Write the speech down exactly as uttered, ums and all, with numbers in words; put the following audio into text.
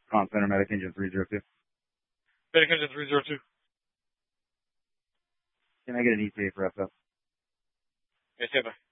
Con Center, Medic Engine three zero two. Medic Engine three zero two. Can I get an E T A for F F? Yes, sir.